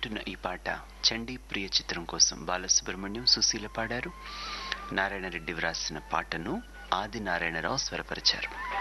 వింటున్న ఈ పాట చండీ ప్రియ చిత్రం కోసం బాలసుబ్రహ్మణ్యం, సుశీల పాడారు. నారాయణ రెడ్డి వ్రాసిన పాటను ఆది నారాయణరావు స్వరపరిచారు.